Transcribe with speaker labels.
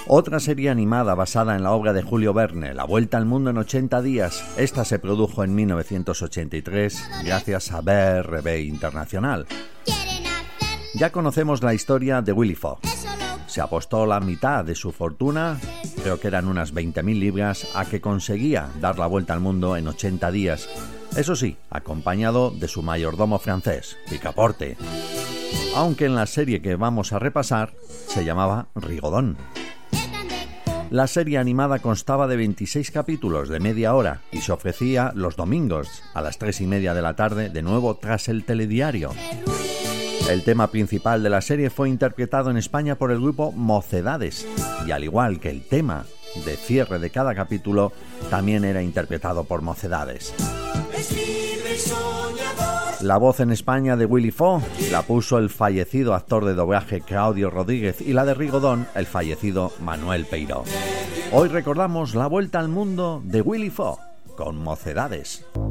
Speaker 1: Otra serie animada basada en la obra de Julio Verne, La Vuelta al Mundo en 80 días. Esta se produjo en 1983 gracias a BRB Internacional. Ya conocemos la historia de Willy Fogg. Se apostó la mitad de su fortuna, creo que eran unas 20.000 libras, a que conseguía dar la vuelta al mundo en 80 días. Eso sí, acompañado de su mayordomo francés, Picaporte. Aunque en la serie que vamos a repasar se llamaba Rigodón. La serie animada constaba de 26 capítulos de media hora y se ofrecía los domingos a las 3:30 de la tarde, de nuevo tras el telediario. El tema principal de la serie fue interpretado en España por el grupo Mocedades, y al igual que el tema de cierre de cada capítulo, también era interpretado por Mocedades. La voz en España de Willy Fogg la puso el fallecido actor de doblaje Claudio Rodríguez y la de Rigodón el fallecido Manuel Peiró. Hoy recordamos la vuelta al mundo de Willy Fogg con Mocedades.